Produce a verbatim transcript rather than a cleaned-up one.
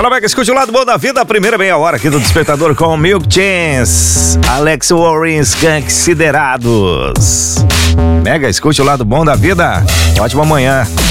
Fala, Mega, escute o lado bom da vida, a primeira meia hora aqui do Despertador com Milk Chance, Alex Warren, Skank, Siderados. Mega, escute o lado bom da vida. Ótima manhã.